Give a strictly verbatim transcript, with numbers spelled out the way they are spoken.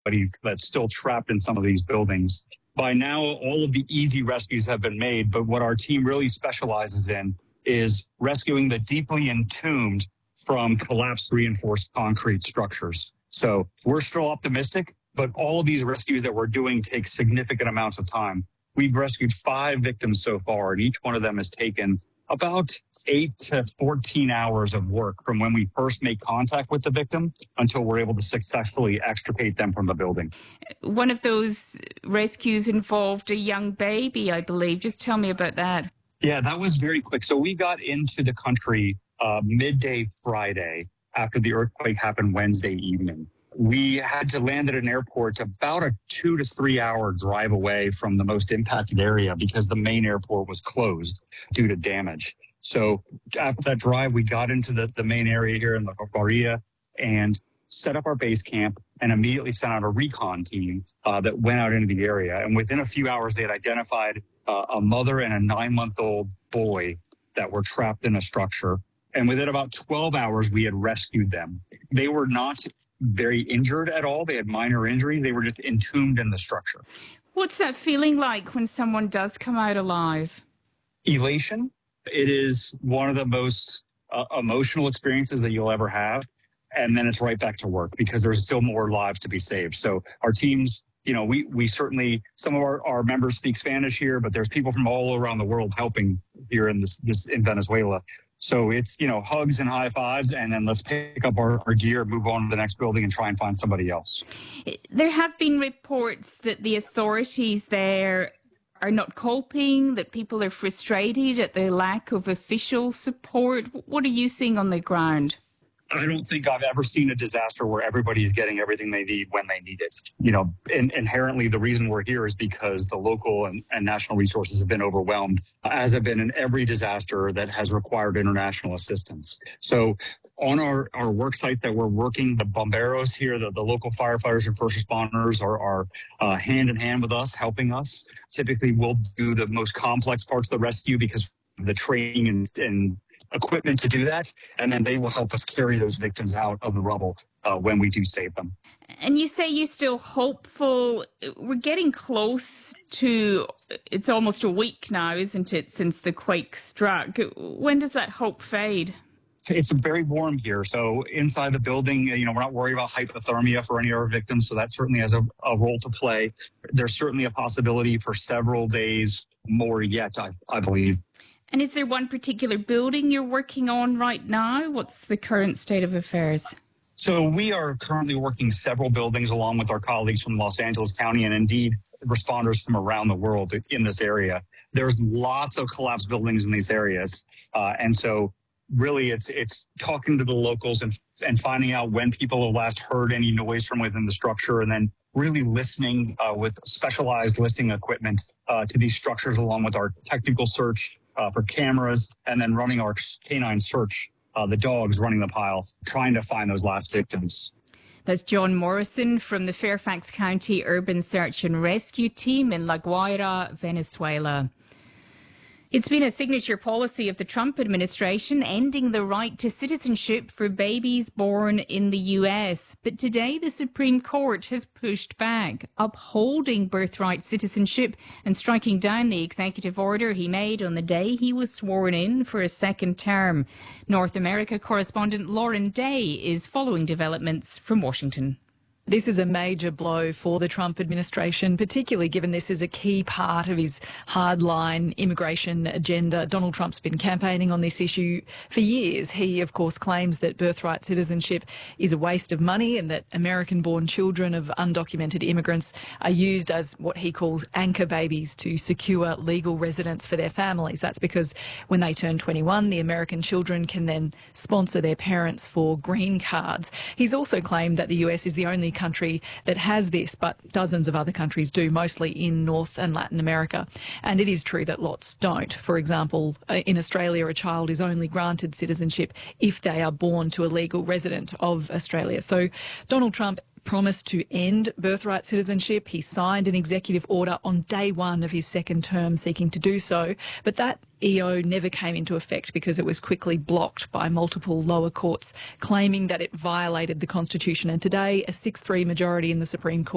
that's still trapped in some of these buildings. By now, all of the easy rescues have been made, but what our team really specializes in is rescuing the deeply entombed from collapsed reinforced concrete structures. So we're still optimistic, but all of these rescues that we're doing take significant amounts of time. We've rescued five victims so far, and each one of them has taken about eight to fourteen hours of work from when we first make contact with the victim until we're able to successfully extricate them from the building. One of those rescues involved a young baby, I believe. Just tell me about that. Yeah, that was very quick. So we got into the country uh, midday Friday after the earthquake happened Wednesday evening. We had to land at an airport about a two to three hour drive away from the most impacted area because the main airport was closed due to damage. So after that drive, we got into the, the main area here in La Barria and set up our base camp and immediately sent out a recon team uh, that went out into the area. And within a few hours, they had identified uh, a mother and a nine-month-old boy that were trapped in a structure. And within about twelve hours, we had rescued them. They were not very injured at all. They had minor injury. They were just entombed in the structure. What's that feeling like when someone does come out alive? Elation. It is one of the most uh, emotional experiences that you'll ever have. And then it's right back to work because there's still more lives to be saved. So our teams, you know, we we certainly, some of our, our members speak Spanish here, but there's people from all around the world helping here in this, this in Venezuela. So it's, you know, hugs and high fives, and then let's pick up our, our gear, move on to the next building and try and find somebody else. There have been reports that the authorities there are not coping, that people are frustrated at the lack of official support. What are you seeing on the ground? I don't think I've ever seen a disaster where everybody is getting everything they need when they need it. You know, in, inherently, the reason we're here is because the local and, and national resources have been overwhelmed, as have been in every disaster that has required international assistance. So on our, our work site that we're working, the bomberos here, the, the local firefighters and first responders are, are uh, hand in hand with us, helping us. Typically, we'll do the most complex parts of the rescue because of the training and, and equipment to do that, and then they will help us carry those victims out of the rubble uh, when we do save them. And you say you're still hopeful. We're getting close to, it's almost a week now, isn't it, since the quake struck. When does that hope fade? It's very warm here. So inside the building, you know, we're not worried about hypothermia for any of our victims. So that certainly has a, a role to play. There's certainly a possibility for several days more yet, I, I believe. And is there one particular building you're working on right now? What's the current state of affairs? So we are currently working several buildings along with our colleagues from Los Angeles County and indeed responders from around the world in this area. There's lots of collapsed buildings in these areas. Uh, and so really it's it's talking to the locals and, and finding out when people have last heard any noise from within the structure, and then really listening uh, with specialized listening equipment uh, to these structures along with our technical search Uh, for cameras, and then running our canine search, uh, the dogs running the piles, trying to find those last victims. That's John Morrison from the Fairfax County Urban Search and Rescue Team in La Guaira, Venezuela. It's been a signature policy of the Trump administration ending the right to citizenship for babies born in the U S. But today, the Supreme Court has pushed back, upholding birthright citizenship and striking down the executive order he made on the day he was sworn in for a second term. North America correspondent Lauren Day is following developments from Washington. This is a major blow for the Trump administration, particularly given this is a key part of his hardline immigration agenda. Donald Trump's been campaigning on this issue for years. He, of course, claims that birthright citizenship is a waste of money and that American-born children of undocumented immigrants are used as what he calls anchor babies to secure legal residence for their families. That's because when they turn twenty-one, the American children can then sponsor their parents for green cards. He's also claimed that the U S is the only country that has this, but dozens of other countries do, mostly in North and Latin America. And it is true that lots don't. For example, in Australia, a child is only granted citizenship if they are born to a legal resident of Australia. So Donald Trump promised to end birthright citizenship. He signed an executive order on day one of his second term seeking to do so, but that E O never came into effect because it was quickly blocked by multiple lower courts, claiming that it violated the Constitution. And today, a six three majority in the Supreme Court